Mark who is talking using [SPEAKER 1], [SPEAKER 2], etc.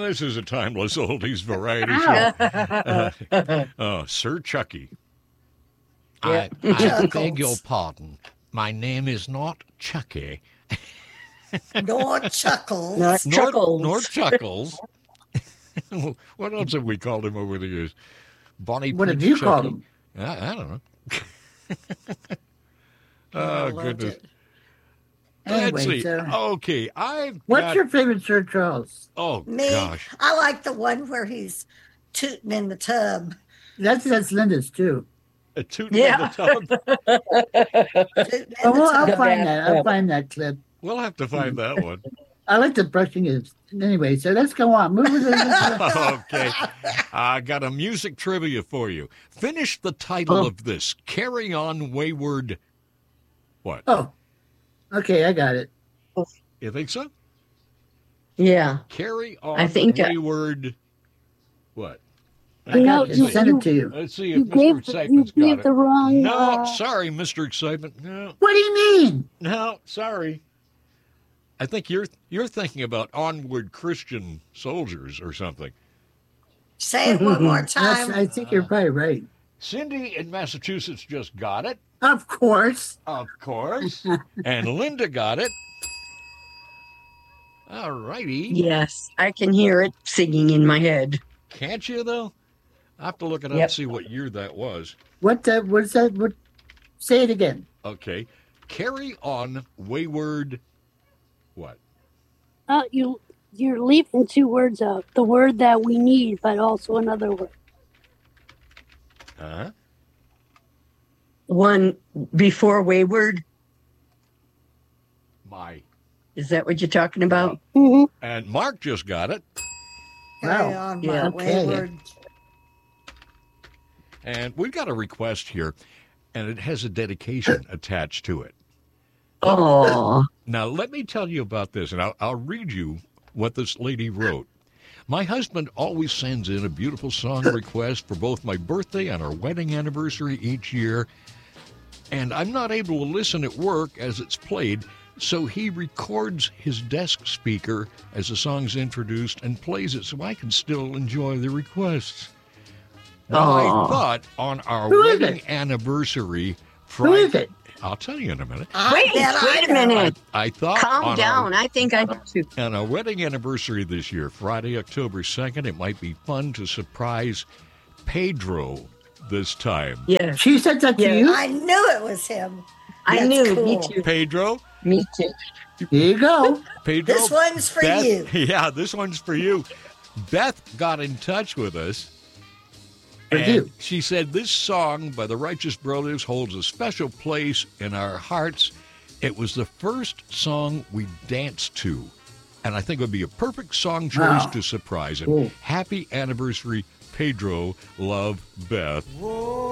[SPEAKER 1] this is a timeless oldies variety show. Sir Chucky. I beg your pardon. My name is not Chucky.
[SPEAKER 2] Nor Chuckles.
[SPEAKER 1] Nor Chuckles. What else have we called him over the years? Bonnie
[SPEAKER 3] What
[SPEAKER 1] Prince
[SPEAKER 3] have you
[SPEAKER 1] Chucky?
[SPEAKER 3] called him?
[SPEAKER 1] I don't know.
[SPEAKER 2] I
[SPEAKER 1] Oh,
[SPEAKER 2] loved
[SPEAKER 1] goodness.
[SPEAKER 2] it.
[SPEAKER 1] Let's
[SPEAKER 3] Anyway,
[SPEAKER 1] see.
[SPEAKER 3] so
[SPEAKER 1] Okay,
[SPEAKER 3] what's your favorite Sir Charles?
[SPEAKER 1] Oh,
[SPEAKER 2] Me,
[SPEAKER 1] gosh.
[SPEAKER 2] I like the one where he's tooting in the tub.
[SPEAKER 3] That's Linda's too.
[SPEAKER 1] A tootin' in the tub.
[SPEAKER 2] Tooting in
[SPEAKER 3] Oh,
[SPEAKER 2] the
[SPEAKER 3] well,
[SPEAKER 2] tub.
[SPEAKER 3] I'll find that clip.
[SPEAKER 1] We'll have to find that one.
[SPEAKER 3] I like the brushing it. Anyway, so let's go on. Move
[SPEAKER 1] Okay. I got a music trivia for you. Finish the title of this. Carry On Wayward. What?
[SPEAKER 3] Oh, okay, I got it.
[SPEAKER 1] You think so?
[SPEAKER 4] Yeah.
[SPEAKER 1] Carry On
[SPEAKER 4] I think
[SPEAKER 1] Wayward. What?
[SPEAKER 3] I got it. Send it to you.
[SPEAKER 1] Let's see if Mr. Excitement's got it.
[SPEAKER 5] the wrong.
[SPEAKER 1] No, sorry, Mr. Excitement. No,
[SPEAKER 3] What do you mean?
[SPEAKER 1] no, sorry. I think you're thinking about Onward Christian Soldiers or something.
[SPEAKER 2] Say it one more time.
[SPEAKER 3] I think you're probably right.
[SPEAKER 1] Cindy in Massachusetts just got it.
[SPEAKER 3] Of course.
[SPEAKER 1] Of course. And Linda got it. All righty.
[SPEAKER 4] Yes, I can hear it singing in my head.
[SPEAKER 1] Can't you, though? I have to look it up
[SPEAKER 4] Yep.
[SPEAKER 1] and see what year that was.
[SPEAKER 3] What's that? What? Say it again.
[SPEAKER 1] Okay. Carry On Wayward. What?
[SPEAKER 5] You're leaving two words out. The word that we need, but also another word.
[SPEAKER 1] Huh?
[SPEAKER 4] One before Wayward.
[SPEAKER 1] My.
[SPEAKER 4] Is that what you're talking about?
[SPEAKER 5] Mm-hmm.
[SPEAKER 1] And Mark just got it.
[SPEAKER 2] Carry
[SPEAKER 3] Wow.
[SPEAKER 2] on,
[SPEAKER 4] Yeah,
[SPEAKER 2] my
[SPEAKER 3] okay.
[SPEAKER 2] wayward.
[SPEAKER 1] And we've got a request here, and it has a dedication attached to it.
[SPEAKER 4] Oh,
[SPEAKER 1] Now, let me tell you about this, and I'll read you what this lady wrote. My husband always sends in a beautiful song request for both my birthday and our wedding anniversary each year, and I'm not able to listen at work as it's played, so he records his desk speaker as the song's introduced and plays it so I can still enjoy the requests. Now, I
[SPEAKER 4] Aw.
[SPEAKER 1] thought on our
[SPEAKER 3] Who is
[SPEAKER 1] wedding
[SPEAKER 3] it?
[SPEAKER 1] anniversary
[SPEAKER 3] Who is
[SPEAKER 1] Friday,
[SPEAKER 3] it?
[SPEAKER 1] I'll tell you in a minute.
[SPEAKER 2] I bet I
[SPEAKER 4] wait a
[SPEAKER 2] know.
[SPEAKER 4] minute.
[SPEAKER 1] I thought
[SPEAKER 4] Calm
[SPEAKER 1] on
[SPEAKER 4] down. I think I do too.
[SPEAKER 1] on our wedding anniversary this year, Friday, October 2nd, it might be fun to surprise Pedro this time.
[SPEAKER 4] Yeah,
[SPEAKER 3] She said that to
[SPEAKER 4] Yeah.
[SPEAKER 3] you?
[SPEAKER 2] I knew it was him.
[SPEAKER 4] I
[SPEAKER 2] That's
[SPEAKER 4] knew.
[SPEAKER 2] cool.
[SPEAKER 4] Me too.
[SPEAKER 1] Pedro?
[SPEAKER 4] Me too.
[SPEAKER 3] There you go.
[SPEAKER 1] Pedro?
[SPEAKER 2] This one's for
[SPEAKER 1] Beth,
[SPEAKER 2] you.
[SPEAKER 1] Yeah, this one's for you. Beth got in touch with us.
[SPEAKER 3] For
[SPEAKER 1] And
[SPEAKER 3] you.
[SPEAKER 1] she said this song by the Righteous Brothers holds a special place in our hearts. It was the first song we danced to. And I think it would be a perfect song choice
[SPEAKER 3] Wow.
[SPEAKER 1] to surprise him.
[SPEAKER 3] Cool.
[SPEAKER 1] Happy anniversary, Pedro. Love, Beth.